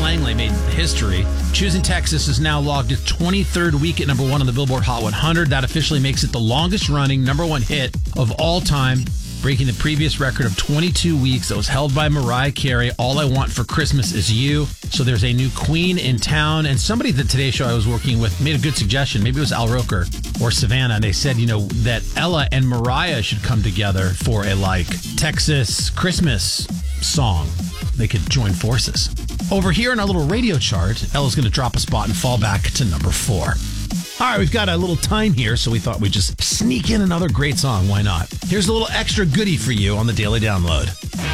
Langley made history. Choosing Texas is now logged its 23rd week at number one on the Billboard Hot 100. That officially makes it the longest running number one hit of all time, breaking the previous record of 22 weeks that was held by Mariah Carey. All I Want for Christmas Is You. So there's a new queen in town, and somebody at the Today Show I was working with made a good suggestion. Maybe it was Al Roker or Savannah, and they said, that Ella and Mariah should come together for a Texas Christmas song. They could join forces. Over here in our little radio chart, Ella's going to drop a spot and fall back to number 4. All right, we've got a little time here, so we thought we'd just sneak in another great song. Why not? Here's a little extra goodie for you on the Daily Download.